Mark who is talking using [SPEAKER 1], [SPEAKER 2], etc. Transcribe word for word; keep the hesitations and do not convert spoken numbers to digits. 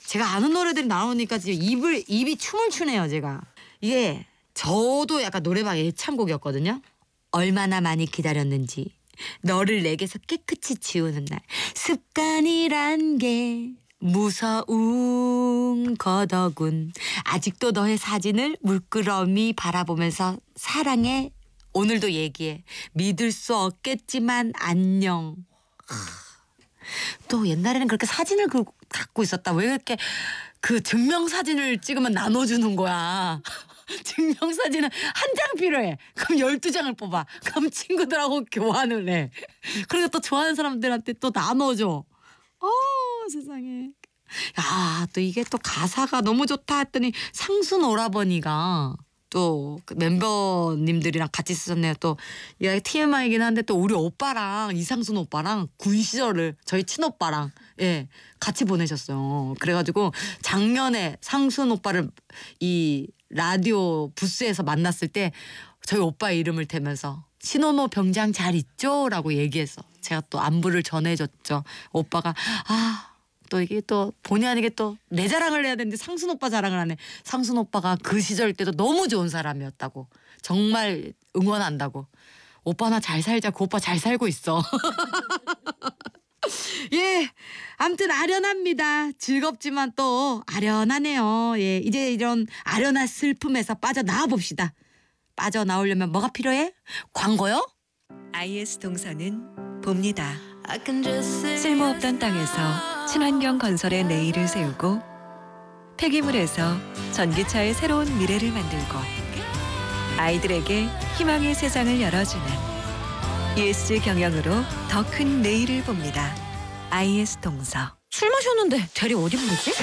[SPEAKER 1] 제가 아는 노래들이 나오니까 지금 입을 입이 춤을 추네요. 제가 이게 저도 약간 노래방 애창곡이었거든요. 얼마나 많이 기다렸는지 너를 내게서 깨끗이 지우는 날 습관이란 게 무서운 거더군. 아직도 너의 사진을 물끄러미 바라보면서 사랑해. 오늘도 얘기해. 믿을 수 없겠지만 안녕. 또 옛날에는 그렇게 사진을 그, 갖고 있었다. 왜 이렇게 그 증명사진을 찍으면 나눠주는 거야. 증명사진은 한 장 필요해. 그럼 열두 장을 뽑아. 그럼 친구들하고 교환을 해. 그리고 또 좋아하는 사람들한테 또 나눠줘. 어 세상에. 야, 또 이게 또 가사가 너무 좋다 했더니 상순 오라버니가 또 그 멤버님들이랑 같이 쓰셨네요. 또 이게 티엠아이이긴 한데 또 우리 오빠랑 이상순 오빠랑 군 시절을 저희 친오빠랑 예 같이 보내셨어요. 그래가지고 작년에 상순 오빠를 이 라디오 부스에서 만났을 때 저희 오빠 이름을 대면서 신혼호 병장 잘 있죠? 라고 얘기해서 제가 또 안부를 전해줬죠. 오빠가 아 또 이게 또 본의 아니게 또 내 자랑을 해야 되는데 상순 오빠 자랑을 하네. 상순 오빠가 그 시절 때도 너무 좋은 사람이었다고. 정말 응원한다고. 오빠 나 잘 살자. 그 오빠 잘 살고 있어. 예, 아무튼 아련합니다. 즐겁지만 또 아련하네요. 예, 이제 이런 아련한 슬픔에서 빠져나와 봅시다. 빠져나오려면 뭐가 필요해? 광고요?
[SPEAKER 2] 아이에스 동서는 봅니다. 쓸모없던 땅에서 친환경 건설의 내일을 세우고 폐기물에서 전기차의 새로운 미래를 만들고 아이들에게 희망의 세상을 열어주는 이에스지 경영으로 더 큰 내일을 봅니다. 아이에스 동서.
[SPEAKER 3] 술 마셨는데 대리 어디 부르지?